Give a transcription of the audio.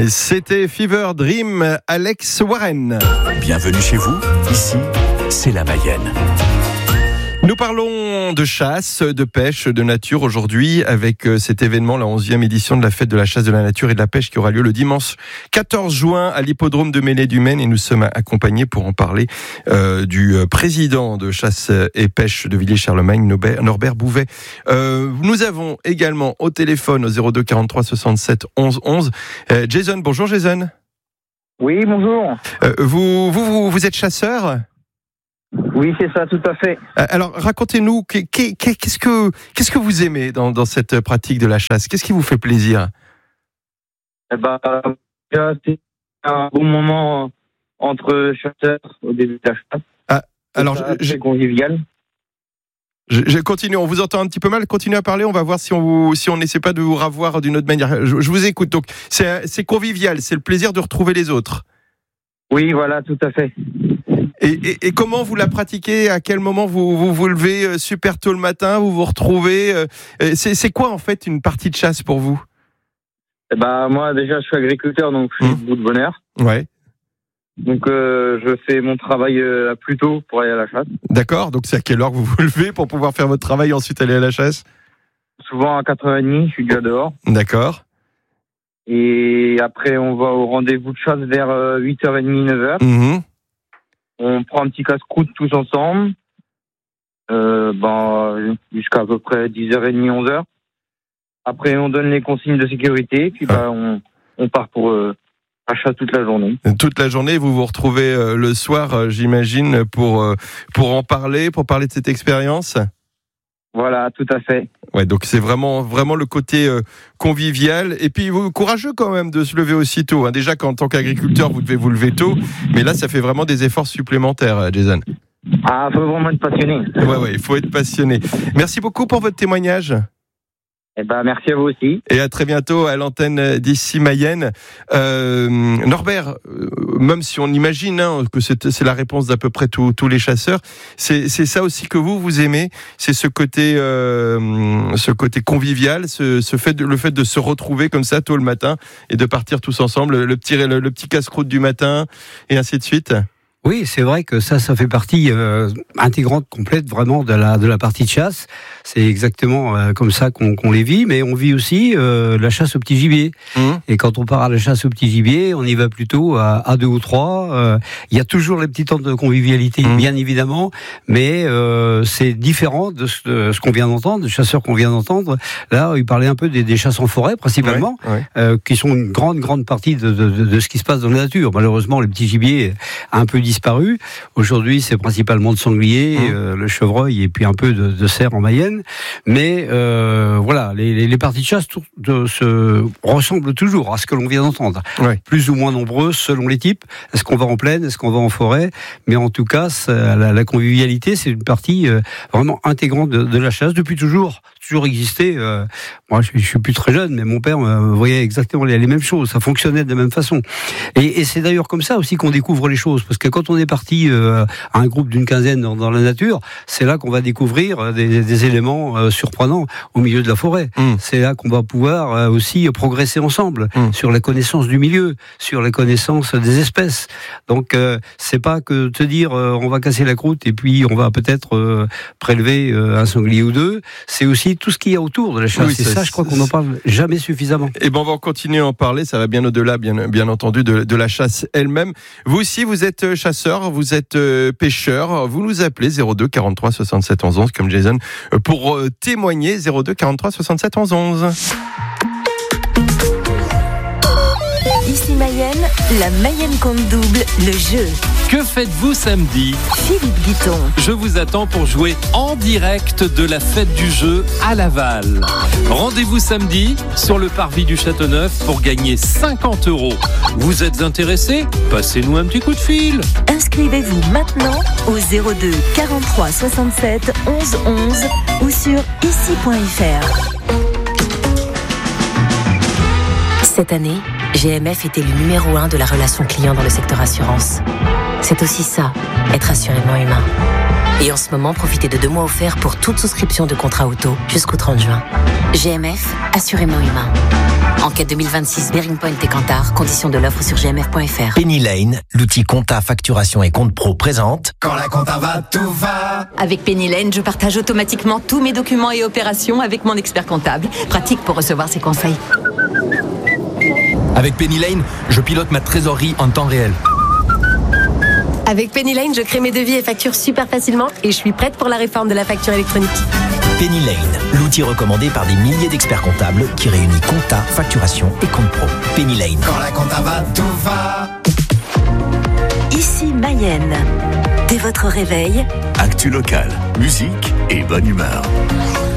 C'était Fever Dream, Alex Warren. Bienvenue chez vous, ici, c'est la Mayenne. Nous parlons de chasse, de pêche, de nature aujourd'hui avec cet événement, la 11e édition de la fête de la chasse, de la nature et de la pêche qui aura lieu le dimanche 14 juin à l'hippodrome de Meslay-du-Maine, et nous sommes accompagnés pour en parler du président de chasse et pêche de Villiers-Charlemagne, Norbert Bouvet. Nous avons également au téléphone au 02 43 67 11 11 Jason. Bonjour Jason. Oui, bonjour. Vous êtes chasseur ? Oui, c'est ça, tout à fait. Alors, racontez-nous, qu'est-ce que vous aimez dans cette pratique de la chasse ? Qu'est-ce qui vous fait plaisir ? C'est un bon moment entre chasseurs au début de la chasse. Alors, c'est convivial. Je continue, on vous entend un petit peu mal, continuez à parler, on va voir si on n'essaie pas de vous ravoir d'une autre manière. Je vous écoute, donc c'est convivial, c'est le plaisir de retrouver les autres. Oui, voilà, tout à fait. Et comment vous la pratiquez ? À quel moment vous levez super tôt le matin, vous vous retrouvez ? C'est quoi en fait une partie de chasse pour vous ? Moi déjà je suis agriculteur, donc je suis debout de bonne heure. Ouais. Donc je fais mon travail plus tôt pour aller à la chasse. D'accord, donc c'est à quelle heure que vous vous levez pour pouvoir faire votre travail et ensuite aller à la chasse ? Souvent à 4h30, je suis déjà dehors. D'accord. Et après on va au rendez-vous de chasse vers 8h30, 9h. Mmh. On prend un petit casse-croûte tous ensemble, jusqu'à à peu près 10h30, 11h. Après, on donne les consignes de sécurité, puis on part pour la chasse toute la journée. Toute la journée, vous vous retrouvez le soir, j'imagine, pour en parler, pour parler de cette expérience ? Voilà, tout à fait. Ouais, donc c'est vraiment le côté convivial, et puis courageux quand même de se lever aussitôt. Hein. Déjà qu'en tant qu'agriculteur, vous devez vous lever tôt, mais là, ça fait vraiment des efforts supplémentaires, Jason. Ah, faut vraiment être passionné. Ouais, il faut être passionné. Merci beaucoup pour votre témoignage. Merci à vous aussi. Et à très bientôt à l'antenne d'ici Mayenne. Norbert, même si on imagine que c'est la réponse d'à peu près tous les chasseurs, c'est ça aussi que vous aimez, c'est ce côté convivial, le fait de se retrouver comme ça tôt le matin et de partir tous ensemble, le petit casse-croûte du matin et ainsi de suite. Oui, c'est vrai que ça fait partie intégrante, complète vraiment de la partie de chasse. C'est exactement comme ça qu'on les vit, mais on vit aussi la chasse au petit gibier. Et quand on part à la chasse au petit gibier, on y va plutôt à 2 ou 3. Il y a toujours les petits temps de convivialité, bien évidemment, mais c'est différent de ce qu'on vient d'entendre, des chasseurs qu'on vient d'entendre. Là, il parlait un peu des chasses en forêt, principalement, qui sont une grande partie de ce qui se passe dans la nature. Malheureusement, le petit gibier a un peu disparu. Aujourd'hui, c'est principalement de sanglier, le chevreuil et puis un peu de cerf en Mayenne. Mais voilà, les parties de chasse se ressemblent toujours à ce que l'on vient d'entendre. Plus ou moins nombreuses selon les types. Est-ce qu'on va en plaine ? Est-ce qu'on va en forêt ? Mais en tout cas, la convivialité, c'est une partie vraiment intégrante de la chasse depuis toujours existé. Moi, je suis plus très jeune, mais mon père voyait exactement les mêmes choses. Ça fonctionnait de la même façon. Et c'est d'ailleurs comme ça aussi qu'on découvre les choses. Parce que quand on est parti à un groupe d'une quinzaine dans la nature, c'est là qu'on va découvrir des éléments surprenants au milieu de la forêt. C'est là qu'on va pouvoir aussi progresser ensemble sur la connaissance du milieu, sur la connaissance des espèces. Donc, c'est pas que te dire on va casser la croûte et puis on va peut-être prélever un sanglier ou deux. C'est aussi tout ce qu'il y a autour de la chasse. Et ça, je crois qu'on n'en parle jamais suffisamment. Et on va continuer à en parler. Ça va bien au-delà, bien entendu, de la chasse elle-même. Vous aussi, vous êtes chasseur, vous êtes pêcheur. Vous nous appelez 02 43 67 11 11 comme Jason pour témoigner. 02 43 67 11 11. Ici Mayenne, la Mayenne compte double, le jeu. Que faites-vous samedi ? Philippe Guiton. Je vous attends pour jouer en direct de la fête du jeu à Laval. Rendez-vous samedi sur le parvis du Châteauneuf pour gagner 50 €. Vous êtes intéressé ? Passez-nous un petit coup de fil. Inscrivez-vous maintenant au 02 43 67 11 11 ou sur ici.fr. Cette année, GMF est élu numéro 1 de la relation client dans le secteur assurance. C'est aussi ça, être assurément humain. Et en ce moment, profitez de 2 mois offerts pour toute souscription de contrat auto jusqu'au 30 juin. GMF, assurément humain. Enquête 2026, Bearing Point et Kantar. Conditions de l'offre sur gmf.fr. Penny Lane, l'outil compta, facturation et compte pro présente. Quand la compta va, tout va. Avec Penny Lane, je partage automatiquement tous mes documents et opérations avec mon expert comptable. Pratique pour recevoir ses conseils. Avec Penny Lane, je pilote ma trésorerie en temps réel. Avec Penny Lane, je crée mes devis et factures super facilement et je suis prête pour la réforme de la facture électronique. Penny Lane, l'outil recommandé par des milliers d'experts comptables qui réunit compta, facturation et compte pro. Penny Lane. Quand la compta va, tout va. Ici Mayenne. Dès votre réveil, Actu locale, musique et bonne humeur.